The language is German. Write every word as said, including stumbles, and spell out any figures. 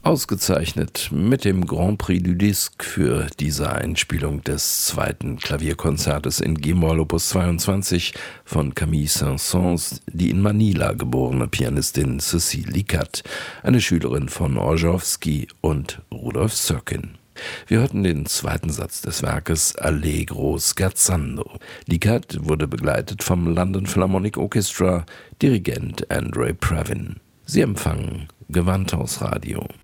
Ausgezeichnet mit dem Grand Prix du Disque für diese Einspielung des zweiten Klavierkonzertes in G-Moll Opus zweiundzwanzig von Camille Saint-Saëns, die in Manila geborene Pianistin Cécile Licat, eine Schülerin von Orzhowski und Rudolf Serkin. Wir hörten den zweiten Satz des Werkes Allegro scherzando. Licat wurde begleitet vom London Philharmonic Orchestra, Dirigent Andre Previn. Sie empfangen Gewandhausradio.